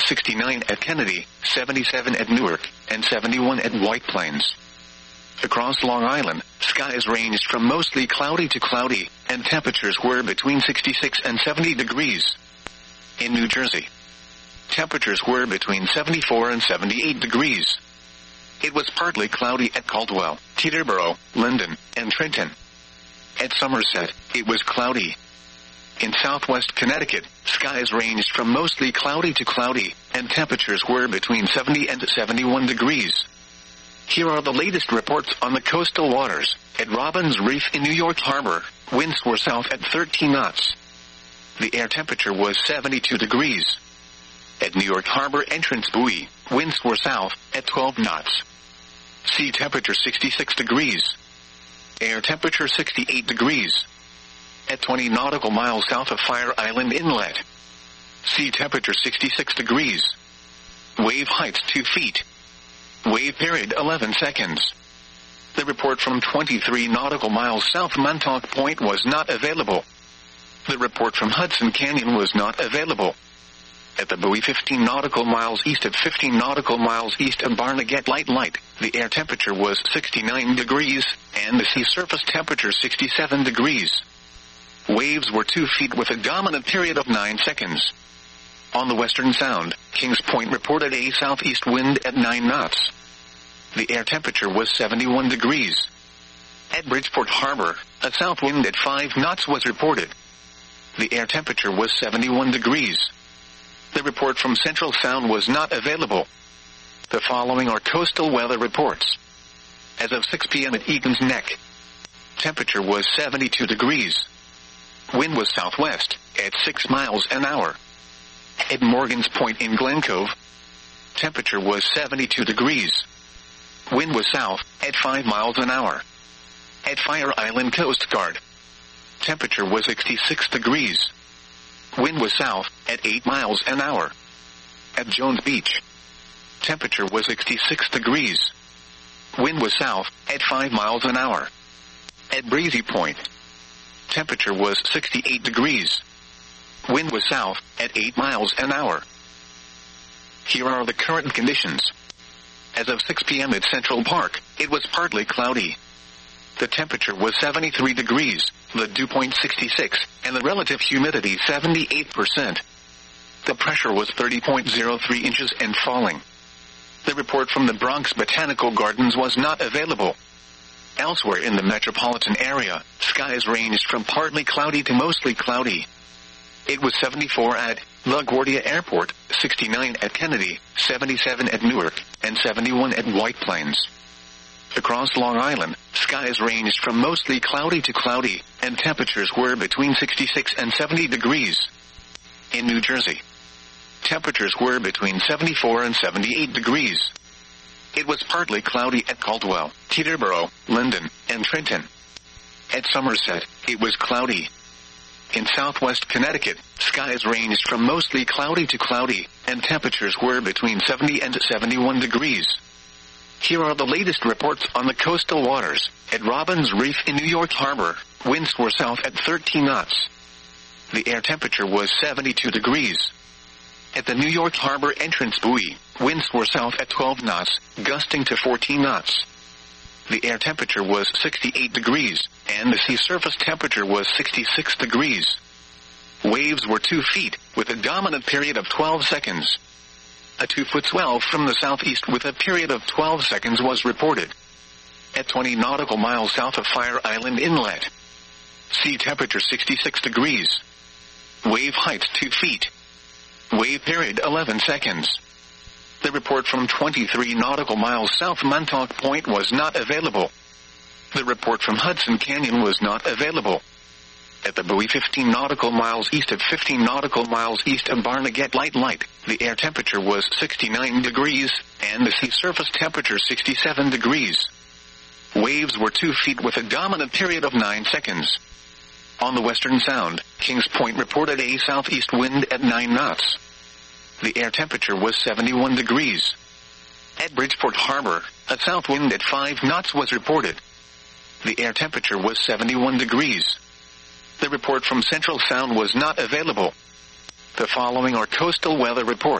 69 at Kennedy, 77 at Newark, and 71 at White Plains. Across Long Island, skies ranged from mostly cloudy to cloudy, and temperatures were between 66 and 70 degrees. In New Jersey, temperatures were between 74 and 78 degrees. It was partly cloudy at Caldwell, Teterboro, Linden, and Trenton. At Somerset, it was cloudy. In southwest Connecticut, skies ranged from mostly cloudy to cloudy, and temperatures were between 70 and 71 degrees. Here are the latest reports on the coastal waters. At Robbins Reef in New York Harbor, winds were south at 13 knots. The air temperature was 72 degrees. At New York Harbor Entrance Buoy, winds were south at 12 knots. Sea temperature 66 degrees. Air temperature 68 degrees. At 20 nautical miles south of Fire Island Inlet. Sea temperature 66 degrees. Wave heights 2 feet. Wave period 11 seconds. The report from 23 nautical miles south Montauk Point was not available. The report from Hudson Canyon was not available. At the buoy 15 nautical miles east of 15 nautical miles east of Barnegat Light, the air temperature was 69 degrees, and the sea surface temperature 67 degrees. Waves were 2 feet with a dominant period of 9 seconds. On the Western Sound, Kings Point reported a southeast wind at 9 knots. The air temperature was 71 degrees. At Bridgeport Harbor, a south wind at 5 knots was reported. The air temperature was 71 degrees. The report from Central Sound was not available. The following are coastal weather reports. As of 6 p.m. at Egan's Neck, temperature was 72 degrees. Wind was southwest, at 6 miles an hour. At Morgan's Point in Glen Cove, temperature was 72 degrees. Wind was south, at 5 miles an hour. At Fire Island Coast Guard, temperature was 66 degrees. Wind was south, at 8 miles an hour. At Jones Beach, temperature was 66 degrees. Wind was south, at 5 miles an hour. At Breezy Point, temperature was 68 degrees. Wind was south, at 8 miles an hour. Here are the current conditions. As of 6 p.m. at Central Park, it was partly cloudy. The temperature was 73 degrees, the dew point 66, and the relative humidity 78%. The pressure was 30.03 inches and falling. The report from the Bronx Botanical Gardens was not available. Elsewhere in the metropolitan area, skies ranged from partly cloudy to mostly cloudy. It was 74 at LaGuardia Airport, 69 at Kennedy, 77 at Newark, and 71 at White Plains. Across Long Island, skies ranged from mostly cloudy to cloudy, and temperatures were between 66 and 70 degrees. In New Jersey, temperatures were between 74 and 78 degrees. It was partly cloudy at Caldwell, Teterboro, Linden, and Trenton. At Somerset, it was cloudy. In southwest Connecticut, skies ranged from mostly cloudy to cloudy, and temperatures were between 70 and 71 degrees. Here are the latest reports on the coastal waters. At Robbins Reef in New York Harbor, winds were south at 13 knots. The air temperature was 72 degrees. At the New York Harbor Entrance Buoy, winds were south at 12 knots, gusting to 14 knots. The air temperature was 68 degrees, and the sea surface temperature was 66 degrees. Waves were 2 feet, with a dominant period of 12 seconds. A 2-foot swell from the southeast with a period of 12 seconds was reported. At 20 nautical miles south of Fire Island Inlet, sea temperature 66 degrees. Wave height 2 feet. Wave period 11 seconds. The report from 23 nautical miles south Montauk Point was not available. The report from Hudson Canyon was not available. At the buoy 15 nautical miles east of 15 nautical miles east of Barnegat Light, the air temperature was 69 degrees, and the sea surface temperature 67 degrees. Waves were 2 feet with a dominant period of 9 seconds. On the Western Sound, Kings Point reported a southeast wind at 9 knots. The air temperature was 71 degrees. At Bridgeport Harbor, a south wind at 5 knots was reported. The air temperature was 71 degrees. The report from Central Sound was not available. The following are coastal weather reports.